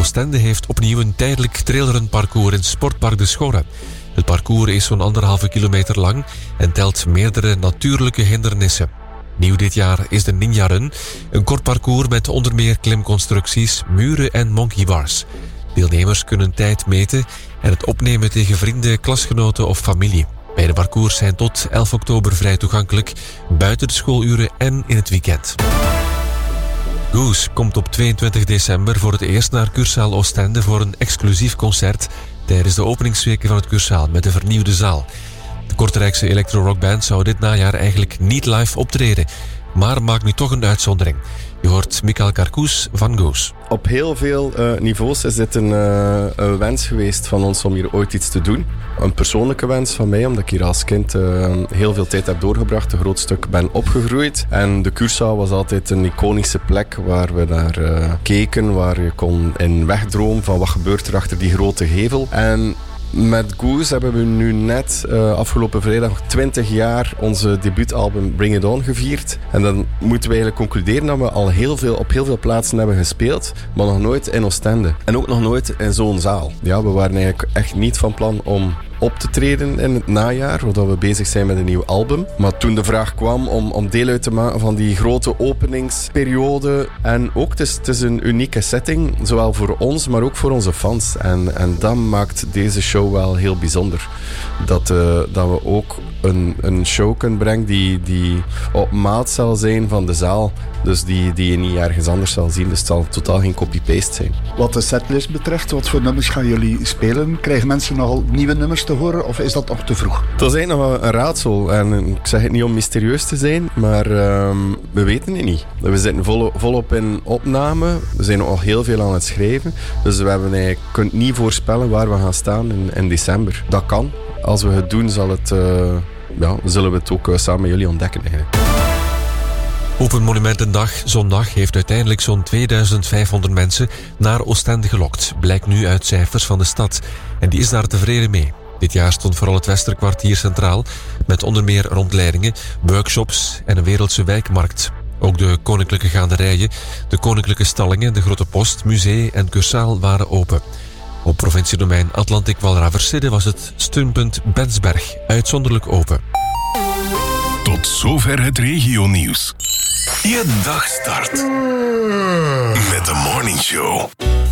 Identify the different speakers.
Speaker 1: Oostende heeft opnieuw een tijdelijk trailrunparcours in Sportpark de Schorre. Het parcours is zo'n 1,5 kilometer lang en telt meerdere natuurlijke hindernissen. Nieuw dit jaar is de Ninja Run, een kort parcours met onder meer klimconstructies, muren en monkey bars. Deelnemers kunnen tijd meten en het opnemen tegen vrienden, klasgenoten of familie. Beide parcours zijn tot 11 oktober vrij toegankelijk, buiten de schooluren en in het weekend. Goose komt op 22 december voor het eerst naar Cursaal Oostende voor een exclusief concert tijdens de openingsweken van het Cursaal met de vernieuwde zaal. De Kortrijkse electro-rockband zou dit najaar eigenlijk niet live optreden, maar maakt nu toch een uitzondering. Je hoort Michael Carcous van Goose.
Speaker 2: Op heel veel niveaus is dit een wens geweest van ons om hier ooit iets te doen. Een persoonlijke wens van mij, omdat ik hier als kind heel veel tijd heb doorgebracht, een groot stuk ben opgegroeid. En de Cursaal was altijd een iconische plek waar we naar keken, waar je kon in wegdromen van wat gebeurt er achter die grote gevel. En met Goose hebben we nu net afgelopen vrijdag 20 jaar onze debuutalbum Bring It On gevierd. En dan moeten we eigenlijk concluderen dat we al op heel veel plaatsen hebben gespeeld, maar nog nooit in Oostende. En ook nog nooit in zo'n zaal. Ja, we waren eigenlijk echt niet van plan om op te treden in het najaar, zodat we bezig zijn met een nieuw album. Maar toen de vraag kwam om deel uit te maken van die grote openingsperiode, en ook het is een unieke setting, zowel voor ons, maar ook voor onze fans. En dat maakt deze show wel heel bijzonder. Dat we ook een show kunnen brengen die op maat zal zijn van de zaal. Dus die je niet ergens anders zal zien. Dus het zal totaal geen copy-paste zijn.
Speaker 3: Wat de setlist betreft, wat voor nummers gaan jullie spelen? Krijgen mensen nogal nieuwe nummers te horen of is dat nog te vroeg?
Speaker 2: Dat is eigenlijk nog wel een raadsel. En ik zeg het niet om mysterieus te zijn, maar we weten het niet. We zitten volop in opname. We zijn nog al heel veel aan het schrijven. Dus we hebben kunnen niet voorspellen waar we gaan staan in december. Dat kan. Als we het doen, zullen we het ook samen met jullie ontdekken eigenlijk.
Speaker 1: Open Monumentendag zondag heeft uiteindelijk zo'n 2500 mensen naar Oostende gelokt, blijkt nu uit cijfers van de stad. En die is daar tevreden mee. Dit jaar stond vooral het Westerkwartier centraal, met onder meer rondleidingen, workshops en een wereldse wijkmarkt. Ook de koninklijke gaanderijen, de koninklijke stallingen, de Grote Post, Musee en Cursaal waren open. Op provinciedomein Atlantic-Walraversidde was het steunpunt Bensberg uitzonderlijk open.
Speaker 4: Tot zover het regionieuws. Je dag start met de Morning Show.